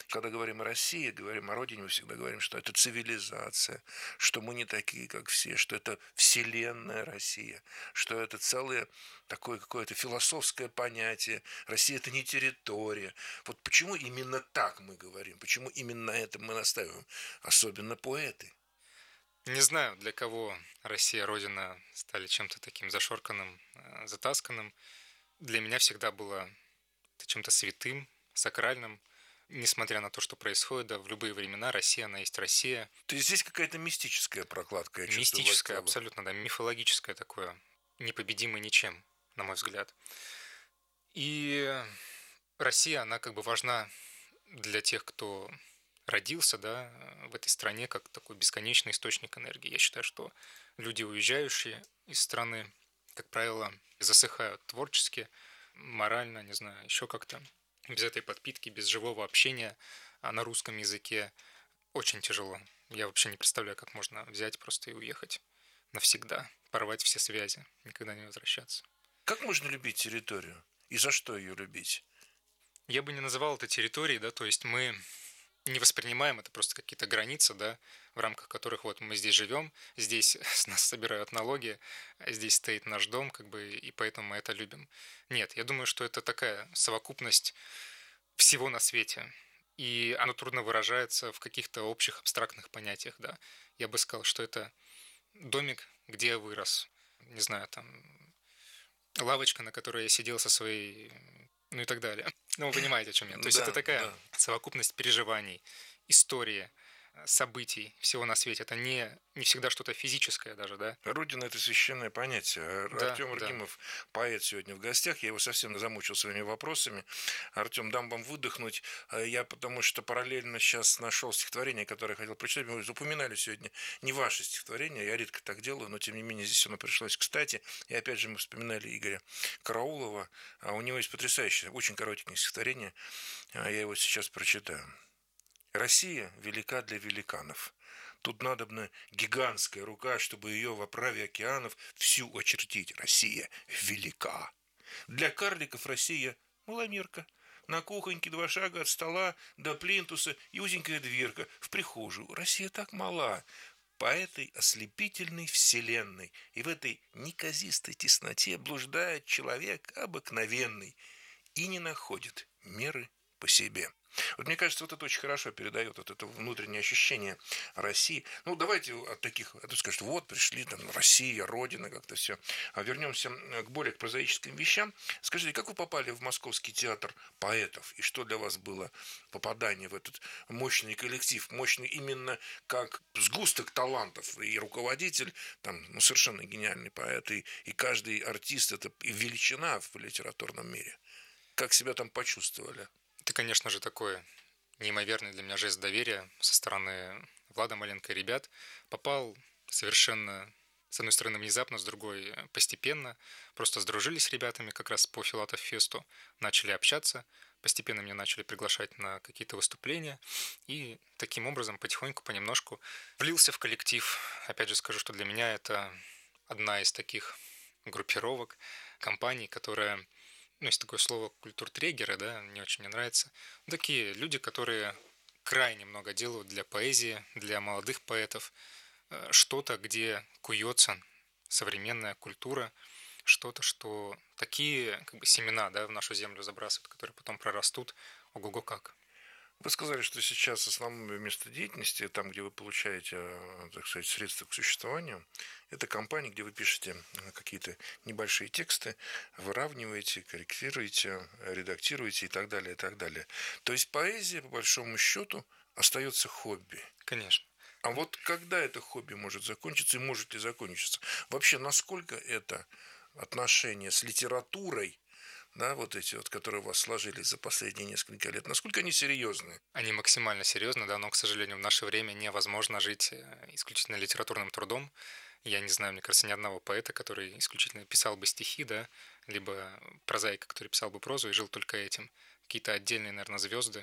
Когда говорим о России, говорим о родине, мы всегда говорим, что это цивилизация, что мы не такие, как все, что это вселенная Россия, что это целое такое какое-то философское понятие. Россия – это не территория. Вот почему именно так мы говорим, почему именно на этом мы настаиваем, особенно поэты. Не знаю, для кого Россия, Родина стали чем-то таким зашорканным, затасканным. Для меня всегда было это чем-то святым, сакральным. Несмотря на то, что происходит, да, в любые времена Россия, она есть Россия. То есть здесь какая-то мистическая прокладка, я чувствую, у вас Мистическое, стала. абсолютно, да, мифологическое такое, непобедимое ничем, на мой взгляд. И Россия, она как бы важна для тех, кто родился, да, в этой стране, как такой бесконечный источник энергии. Я считаю, что люди, уезжающие из страны, как правило, засыхают творчески, морально, не знаю, еще как-то. Без этой подпитки, без живого общения на русском языке очень тяжело. Я вообще не представляю, как можно взять просто и уехать навсегда, порвать все связи, никогда не возвращаться. Как можно любить территорию? И за что ее любить? Я бы не называл это территорией, да, то есть мы не воспринимаем это просто какие-то границы, да, в рамках которых вот мы здесь живем, здесь с нас собирают налоги, здесь стоит наш дом, как бы, и поэтому мы это любим. Нет, я думаю, что это такая совокупность всего на свете. И оно трудно выражается в каких-то общих абстрактных понятиях, да. Я бы сказал, что это домик, где я вырос. Не знаю, там, лавочка, на которой я сидел со своей... Ну и так далее. Ну, вы понимаете, о чем я. То есть это Да, такая да. совокупность переживаний, истории, событий всего на свете. Это не всегда что-то физическое даже, да? Родина – это священное понятие. Да, Артем да. Ргимов, поэт, сегодня в гостях. Я его совсем замучил своими вопросами. Артем, дам вам выдохнуть. Я потому что параллельно сейчас нашел стихотворение, которое я хотел прочитать. Мы упоминали сегодня не ваше стихотворение. Я редко так делаю, но тем не менее здесь оно пришлось кстати. И опять же мы вспоминали Игоря Караулова. У него есть потрясающее, очень коротенькое стихотворение. Я его сейчас прочитаю. Россия велика для великанов. Тут надобна гигантская рука, чтобы ее в оправе океанов всю очертить. Россия велика. Для карликов Россия маломерка. На кухоньке 2 шага от стола до плинтуса и узенькая дверка в прихожую. Россия так мала по этой ослепительной вселенной, и в этой неказистой тесноте блуждает человек обыкновенный и не находит меры по себе. Вот мне кажется, вот это очень хорошо передает вот это внутреннее ощущение России. Ну, давайте от таких, а то скажут, вот пришли там Россия, Родина, как-то все. А вернемся к более прозаическим вещам. Скажите, как вы попали в Московский театр поэтов? И что для вас было попадание в этот мощный коллектив? Мощный именно как сгусток талантов. И руководитель, там, ну, совершенно гениальный поэт, и каждый артист – это величина в литературном мире. Как себя там почувствовали? Это, конечно же, такой неимоверный для меня жест доверия со стороны Влада Маленко и ребят. Попал совершенно, с одной стороны, внезапно, с другой постепенно. Просто сдружились с ребятами как раз по Филатов Фесту, начали общаться. Постепенно меня начали приглашать на какие-то выступления. И таким образом, потихоньку, понемножку влился в коллектив. Опять же скажу, что для меня это одна из таких группировок, компаний, которая, ну, есть такое слово культуртрегеры, да, не очень мне нравится. Такие люди, которые крайне много делают для поэзии, для молодых поэтов. Что-то, где куется современная культура, что-то, что такие как бы семена, да, в нашу землю забрасывают, которые потом прорастут. Ого-го как. Вы сказали, что сейчас основное место деятельности, там, где вы получаете, так сказать, средства к существованию, это компания, где вы пишете какие-то небольшие тексты, выравниваете, корректируете, редактируете и так далее, и так далее. То есть поэзия, по большому счету, остается хобби. Конечно. А вот когда это хобби может закончиться и может ли закончиться? Вообще, насколько это отношение с литературой, да, вот эти вот, которые у вас сложились за последние несколько лет, насколько они серьезны? Они максимально серьезны, да, но, к сожалению, в наше время невозможно жить исключительно литературным трудом. Я не знаю, мне кажется, ни одного поэта, который исключительно писал бы стихи, да, либо прозаика, который писал бы прозу и жил только этим. Какие-то отдельные, наверное, звезды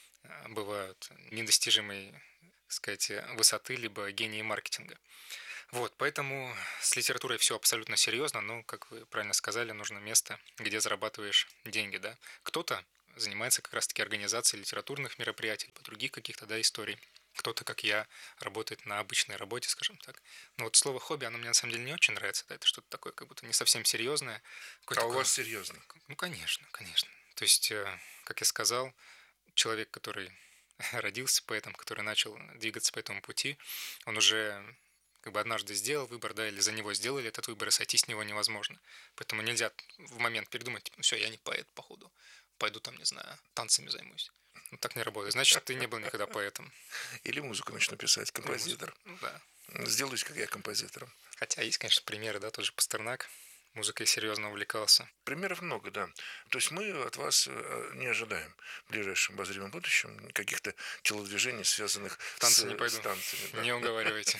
бывают недостижимой, так сказать, высоты, либо гении маркетинга. Вот, поэтому с литературой все абсолютно серьезно, но, как вы правильно сказали, нужно место, где зарабатываешь деньги, да. Кто-то занимается как раз-таки организацией литературных мероприятий, по других каких-то, да, историй. Кто-то, как я, работает на обычной работе, скажем так. Но вот слово «хобби», оно мне на самом деле не очень нравится. Да? Это что-то такое, как будто не совсем серьезное. А у вас серьезно? Ну, конечно, конечно. То есть, как я сказал, человек, который родился поэтом, который начал двигаться по этому пути, он уже как бы однажды сделал выбор, да, или за него сделали этот выбор, и сойти с него невозможно. Поэтому нельзя в момент передумать, типа, ну все, я не поэт, походу. Пойду там, не знаю, танцами займусь. Ну, так не работает. Значит, ты не был никогда поэтом. Или музыку начну писать, композитор. Ну, да. Сделаюсь, как я, композитором. Хотя есть, конечно, примеры, да, тот же Пастернак музыкой серьезно увлекался. Примеров много, да. То есть мы от вас не ожидаем в ближайшем обозримом будущем каких-то телодвижений, связанных танцы не пойду. с танцами. Да. Не уговаривайте.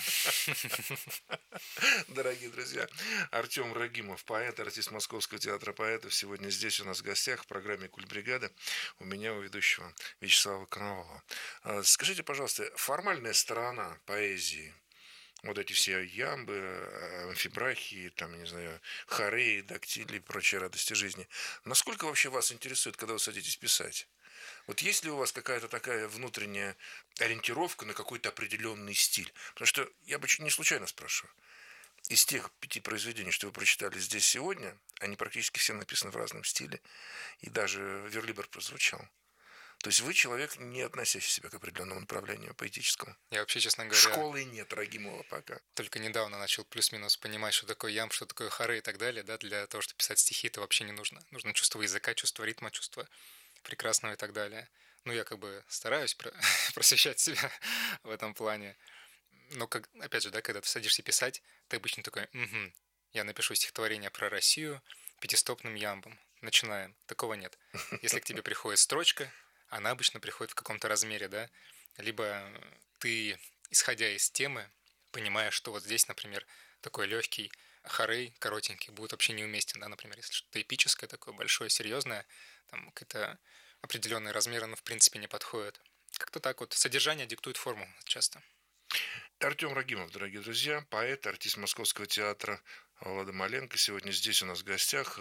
Дорогие друзья, Артем Рагимов, поэт, артист Московского театра поэтов, сегодня здесь у нас в гостях в программе «Культбригада». У меня, у ведущего Вячеслава Коновалова. Скажите, пожалуйста, формальная сторона поэзии, вот эти все ямбы, амфибрахии, там, не знаю, хореи, дактили и прочие радости жизни. Насколько вообще вас интересует, когда вы садитесь писать? Вот есть ли у вас какая-то такая внутренняя ориентировка на какой-то определенный стиль? Потому что я бы не случайно спрашиваю. Из тех 5 произведений, что вы прочитали здесь сегодня, они практически все написаны в разном стиле. И даже Верлибр прозвучал. То есть вы человек, не относящий себя к определенному направлению поэтическому. Я вообще, честно говоря... Школы нет Рагимова пока. Только недавно начал плюс-минус понимать, что такое ям, что такое хоры и так далее. Да? Для того, чтобы писать стихи, это вообще не нужно. Нужно чувство языка, чувство ритма, чувство прекрасного и так далее. Ну, я как бы стараюсь просвещать себя в этом плане. Но, опять же, да, когда ты садишься писать, ты обычно такой, я напишу стихотворение про Россию пятистопным ямбом. Начинаем. Такого нет. Если к тебе приходит строчка, она обычно приходит в каком-то размере, да, либо ты, исходя из темы, понимаешь, что вот здесь, например, такой легкий хорей, коротенький, будет вообще неуместен, да, например, если что-то эпическое такое, большое, серьезное, там какие-то определенные размеры, ну, в принципе, не подходят. Как-то так вот. Содержание диктует форму часто. Артем Рагимов, дорогие друзья, поэт, артист Московского театра Влада Маленко сегодня здесь у нас в гостях.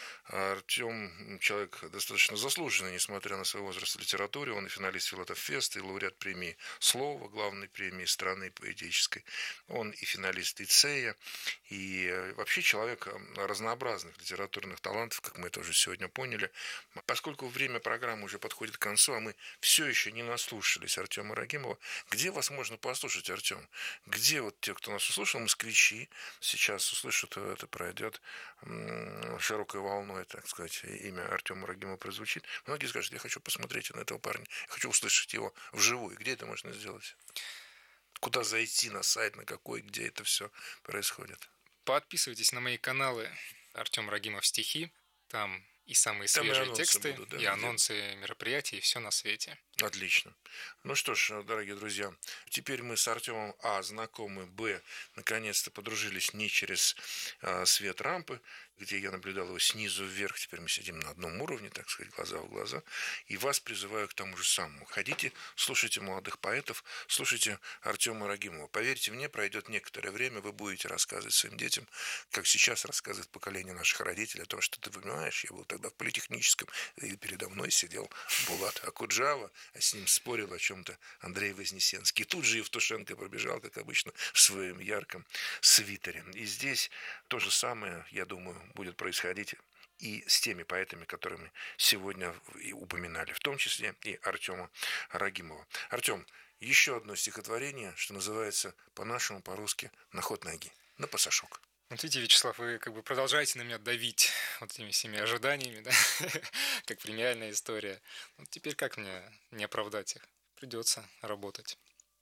Артем человек достаточно заслуженный, несмотря на свой возраст в литературе. Он и финалист Филатов-феста, и лауреат премии «Слово», главной премии страны поэтической. Он и финалист ИЦЕЯ, и вообще человек разнообразных литературных талантов, как мы тоже сегодня поняли. Поскольку время программы уже подходит к концу, а мы все еще не наслушались Артема Рагимова, где вас можно послушать, Артем? Где вот те, кто нас услышал, москвичи, сейчас услышат, это пройдет широкой волной, так сказать, имя Артема Рагимова прозвучит. Многие скажут, я хочу посмотреть на этого парня, я хочу услышать его вживую. Где это можно сделать? Куда зайти, на сайт, на какой, где это все происходит? Подписывайтесь на мои каналы Артем Рагимов стихи. Там и самые свежие тексты, будут, да, и анонсы мероприятий, и все на свете. Отлично. Ну что ж, дорогие друзья, теперь мы с Артемом знакомы, наконец-то подружились не через свет рампы, где я наблюдал его снизу вверх, теперь мы сидим на одном уровне, так сказать, глаза в глаза, и вас призываю к тому же самому. Ходите, слушайте молодых поэтов, слушайте Артема Рагимова. Поверьте мне, пройдет некоторое время, вы будете рассказывать своим детям, как сейчас рассказывает поколение наших родителей о том, что ты понимаешь, я был тогда в политехническом, и передо мной сидел Булат Акуджава, а с ним спорил о чем-то Андрей Вознесенский. Тут же Евтушенко пробежал, как обычно, в своем ярком свитере. И здесь то же самое, я думаю, будет происходить и с теми поэтами, которыми сегодня и упоминали, в том числе и Артема Рагимова. Артем, еще одно стихотворение, что называется по-нашему, по-русски «На ход ноги», на пасашок. Вот видите, Вячеслав, вы как бы продолжаете на меня давить вот этими всеми ожиданиями, да, как премиальная история. Вот теперь как мне не оправдать их? Придется работать.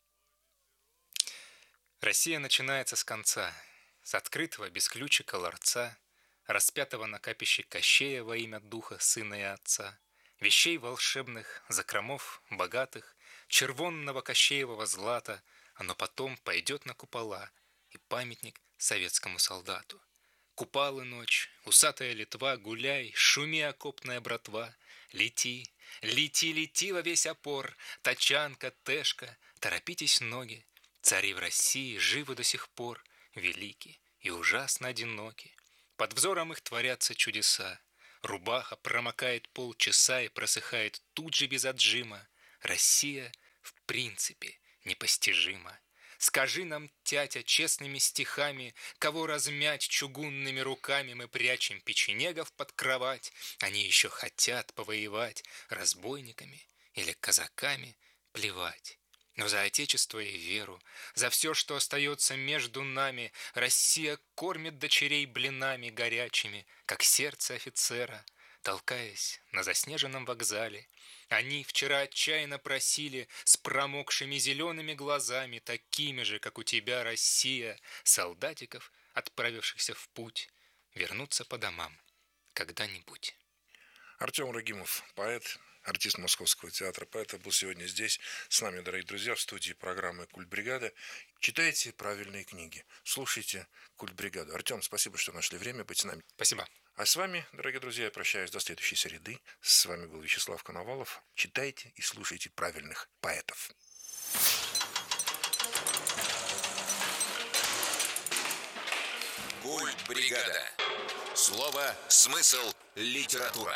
Россия начинается с конца, с открытого без ключика ларца, распятого на капище Кощея во имя Духа, Сына и Отца, вещей волшебных, закромов богатых, червонного Кощеевого злата, оно потом пойдет на купола и памятник советскому солдату. Купалы ночь, усатая Литва, гуляй, шуми окопная братва, лети, лети, лети во весь опор, тачанка, тэшка, торопитесь ноги, цари в России живы до сих пор, велики и ужасно одиноки. Под взором их творятся чудеса, Рубаха промокает полчаса и просыхает тут же без отжима. Россия в принципе непостижима. Скажи нам, тятя, честными стихами, кого размять чугунными руками мы прячем печенегов под кровать. Они еще хотят повоевать разбойниками или казаками, плевать. Но за отечество и веру, за все, что остается между нами, Россия кормит дочерей блинами горячими, как сердце офицера, толкаясь на заснеженном вокзале. Они вчера отчаянно просили с промокшими зелеными глазами, такими же, как у тебя, Россия, солдатиков, отправившихся в путь, вернуться по домам когда-нибудь. Артем Рагимов, поэт, артист Московского театра, поэт, был сегодня здесь с нами, дорогие друзья, в студии программы «Культбригада». Читайте правильные книги, слушайте «Культбригаду». Артем, спасибо, что нашли время быть с нами. Спасибо. А с вами, дорогие друзья, я прощаюсь до следующей среды. С вами был Вячеслав Коновалов. Читайте и слушайте правильных поэтов. Культбригада. Слово, смысл, литература.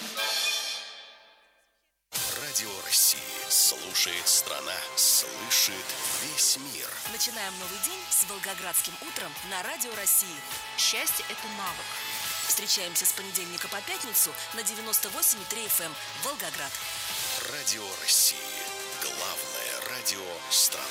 Радио России. Слушает страна. Слышит весь мир. Начинаем новый день с Волгоградским утром на Радио России. Счастье – это навык. Встречаемся с понедельника по пятницу на 98,3 FM Волгоград. Радио России. Главное радио страны.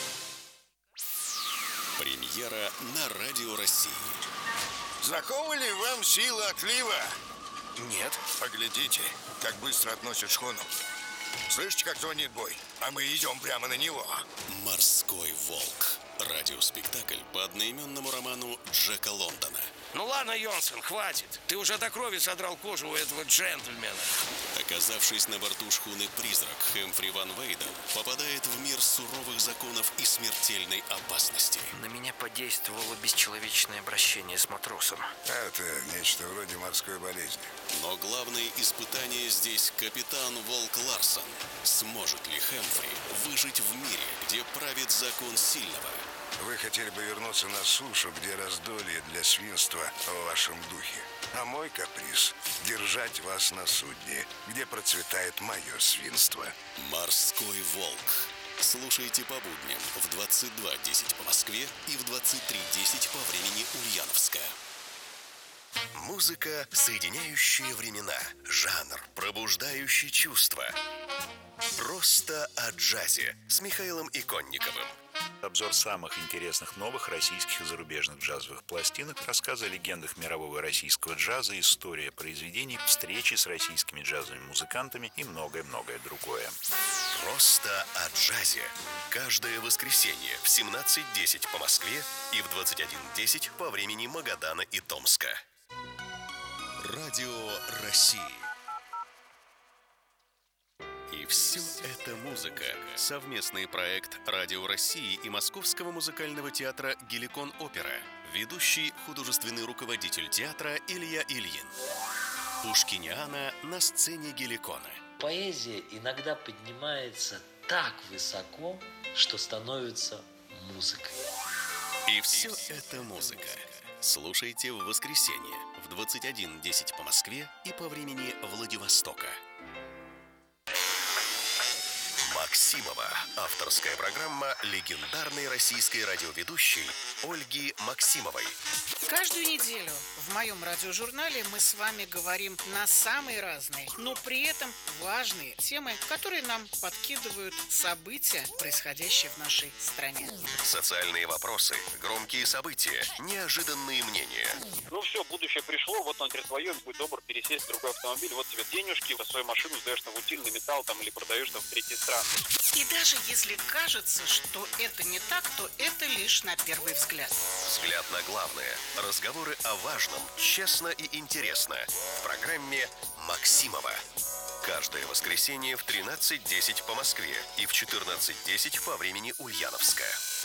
Премьера на Радио России. Знакома ли вам сила отлива? Нет. Поглядите, как быстро относят шхуну. Слышите, как звонит бой? А мы идем прямо на него. «Морской волк». Радиоспектакль по одноименному роману Джека Лондона. Ну ладно, Йонсон, хватит. Ты уже до крови содрал кожу у этого джентльмена. Оказавшись на борту шхуны «Призрак», Хэмфри Ван Вейден попадает в мир суровых законов и смертельной опасности. На меня подействовало бесчеловечное обращение с матросом. Это нечто вроде морской болезни. Но главное испытание здесь капитан Волк Ларсон. Сможет ли Хэмфри выжить в мире, где правит закон сильного? Вы хотели бы вернуться на сушу, где раздолье для свинства в вашем духе. А мой каприз – держать вас на судне, где процветает мое свинство. «Морской волк». Слушайте по будням в 22:10 по Москве и в 23:10 по времени Ульяновска. Музыка, соединяющая времена. Жанр, пробуждающий чувства. Просто о джазе с Михаилом Иконниковым. Обзор самых интересных новых российских и зарубежных джазовых пластинок, рассказы о легендах мирового и российского джаза, история произведений, встречи с российскими джазовыми музыкантами и многое-многое другое. Просто о джазе. Каждое воскресенье в 17:10 по Москве и в 21:10 по времени Магадана и Томска. Радио России. И все это музыка. Совместный проект Радио России и Московского музыкального театра «Геликон Опера». Ведущий художественный руководитель театра Илья Ильин. Пушкиниана на сцене Геликона. Поэзия иногда поднимается так высоко, что становится музыкой. И все это музыка. Слушайте в воскресенье в 21:10 по Москве и по времени Владивостока. Максимова. Авторская программа легендарной российской радиоведущей Ольги Максимовой. Каждую неделю в моем радиожурнале мы с вами говорим на самые разные, но при этом важные темы, которые нам подкидывают события, происходящие в нашей стране. Социальные вопросы, громкие события, неожиданные мнения. Ну все, будущее пришло, вот он теперь твое, будь добр пересесть в другой автомобиль, вот тебе денежки, свою машину сдаешь на утильный металл там, или продаешь там в третьей стране. И даже если кажется, что это не так, то это лишь на первый взгляд. Взгляд на главное. Разговоры о важном, честно и интересно. В программе «Максимова». Каждое воскресенье в 13:10 по Москве и в 14:10 по времени Ульяновска.